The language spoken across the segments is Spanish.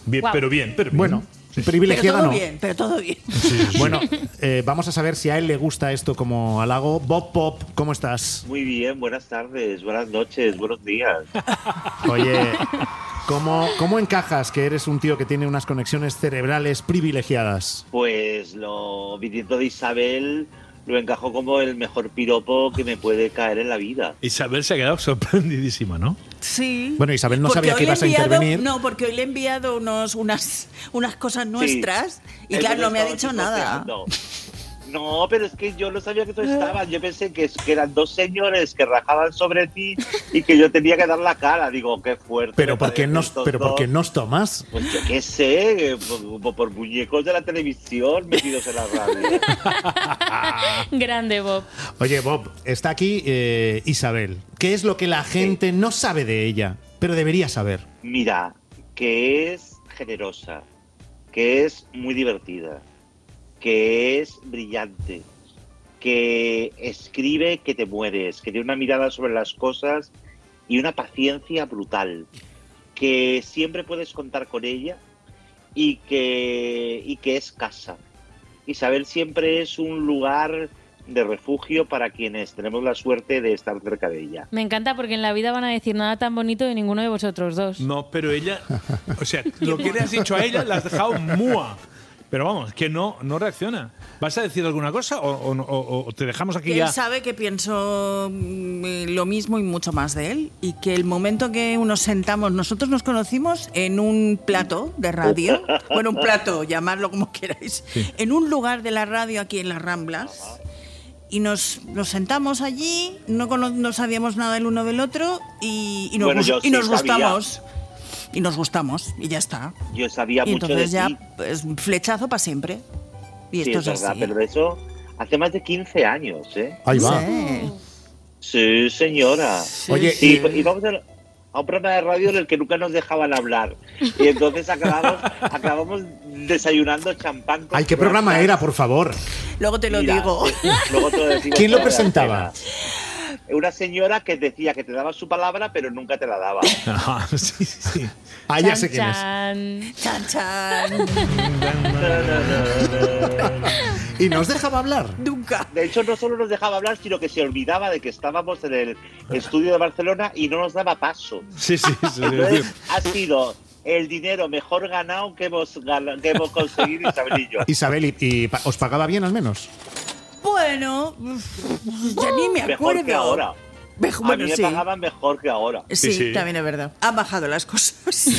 Bien, Wow. pero bien. Bueno, privilegiada no. Pero todo bien. Bueno, vamos a saber si a él le gusta esto como halago. Bob Pop, ¿cómo estás? Muy bien, buenas tardes, buenas noches, buenos días. Oye, ¿cómo encajas que eres un tío que tiene unas conexiones cerebrales privilegiadas? Pues viniendo de Isabel, lo encajo como el mejor piropo que me puede caer en la vida. Isabel se ha quedado sorprendidísima, ¿no? Sí. Bueno, Isabel no Porque sabía hoy que le he ibas a enviado- intervenir. No, porque hoy le he enviado unas cosas nuestras y Entonces claro, no me ha estaba dicho nada. chismoseando. No, pero es que yo no sabía que tú estabas. Yo pensé que eran dos señores que rajaban sobre ti y que yo tenía que dar la cara. Digo, qué fuerte. Pero me ¿por qué parecen estos ¿por qué dos. nos tomas? Pues yo qué sé, por muñecos de la televisión metidos en la radio. Grande, Bob. Oye, Bob, está aquí Isabel. ¿Qué es lo que la gente no sabe de ella, pero debería saber? Mira, que es generosa, que es muy divertida, que es brillante, que escribe que te mueres, que tiene una mirada sobre las cosas y una paciencia brutal, que siempre puedes contar con ella y que es casa. Isabel siempre es un lugar de refugio para quienes tenemos la suerte de estar cerca de ella. Me encanta porque en la vida van a decir nada tan bonito de ninguno de vosotros dos. No, pero ella... O sea, lo que le has dicho a ella la has dejado mua. Pero vamos, que no reacciona. ¿Vas a decir alguna cosa o te dejamos aquí Que ya? él sabe que pienso lo mismo y mucho más de él y que el momento que nos sentamos, nosotros nos conocimos en un plato de radio, bueno, un plato, llamadlo como queráis, en un lugar de la radio aquí en las Ramblas. Y nos sentamos allí, no sabíamos nada el uno del otro y nos, Bueno, yo y nos sí gustamos. Y nos gustamos y ya está. Yo sabía Y mucho entonces de ya, ti. pues, flechazo para siempre. Y Sí, esto es es verdad, así. pero de eso hace más de 15 años, ¿eh? Ahí va. Sí. Sí, señora. Oye, Sí, y vamos a un programa de radio en el que nunca nos dejaban hablar. Y entonces acabamos desayunando champán. con Ay, ¿qué programa croissants. era, por favor? Luego te lo Mira, digo. sí, luego te lo decimos ¿Quién lo fuera de presentaba? antena. Una señora que decía que te daba su palabra, pero nunca te la daba. Ajá, sí. Ah, ya sé quién es. Chan. Chan, chan. ¿Y nos dejaba hablar? Nunca. De hecho, no solo nos dejaba hablar, sino que se olvidaba de que estábamos en el estudio de Barcelona y no nos daba paso. Sí. Entonces, ha sido el dinero mejor ganado que hemos conseguido Isabel y yo. Isabel, ¿os pagaba bien al menos? Bueno, ya ni me acuerdo. Mejor que ahora. A Bueno, mí me sí. pagaban mejor que ahora. Sí, Sí. también es verdad. Han bajado las cosas.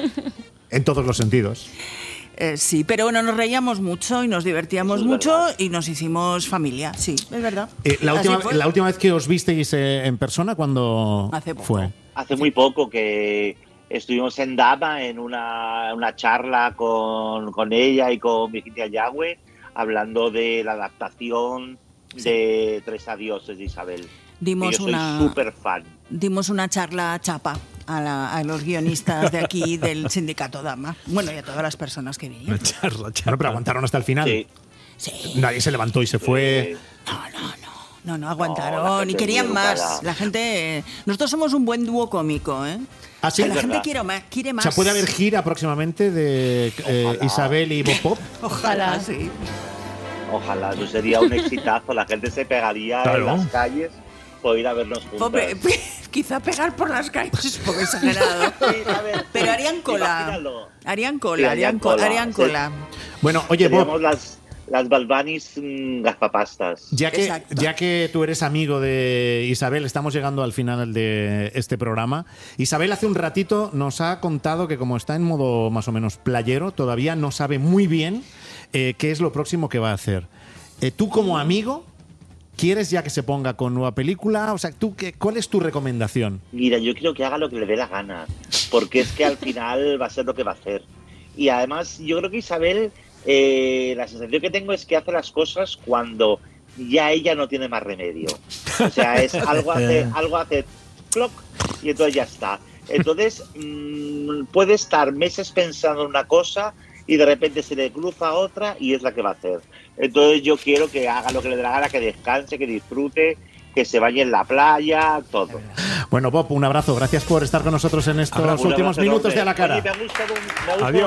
En todos los sentidos. Sí, pero bueno, nos reíamos mucho y nos divertíamos Eso es mucho verdad. y nos hicimos familia. Sí, es verdad. La Así última, fue. la última vez que os visteis en persona, ¿cuándo Hace poco. fue? Hace muy poco que estuvimos en Dama en una charla con ella y con Virginia Yagüe, hablando de la adaptación de Tres Adioses de Isabel. Dimos Y yo soy una- súper fan. Dimos una charla chapa a los guionistas de aquí del sindicato Dama. Bueno, y a todas las personas que vinieron. Charla. Bueno, pero aguantaron hasta el final. Sí. Sí. Nadie se levantó y se fue. No, aguantaron. No, la gente y querían muy más. educada. La gente. Nosotros somos un buen dúo cómico, ¿eh? ¿Ah, sí? O sea, la Es gente verdad. quiere O más. sea, ¿puede haber gira próximamente de Ojalá. Isabel y Bob Pop? Ojalá, sí. Ojalá, eso sería un exitazo. La gente se pegaría Claro. en las calles por ir a vernos juntos. Hombre, quizá pegar por las calles es un poco exagerado. Sí, a ver, Pero harían cola. imagínalo. Harían cola, Sí, harían cola. Harían sí. cola. Bueno, oye, Bob, Seríamos las Balbanis gazpapastas. Exacto. ya que tú eres amigo de Isabel, estamos llegando al final de este programa. Isabel hace un ratito nos ha contado que como está en modo más o menos playero, todavía no sabe muy bien qué es lo próximo que va a hacer. Tú como amigo, ¿quieres ya que se ponga con nueva película? O sea, ¿cuál es tu recomendación? Mira, yo quiero que haga lo que le dé la gana, porque es que al final va a ser lo que va a hacer. Y además, yo creo que Isabel, la sensación que tengo es que hace las cosas cuando ya ella no tiene más remedio. O sea, es algo hace cloc y entonces ya está. Entonces, puede estar meses pensando en una cosa y de repente se le cruza otra y es la que va a hacer. Entonces yo quiero que haga lo que le dé la gana, que descanse, que disfrute, que se bañe en la playa, todo. Bueno, Bob, un abrazo. Gracias por estar con nosotros en estos Un últimos abrazo minutos de A la enorme. Cara. Oye, me ha gustado Adiós.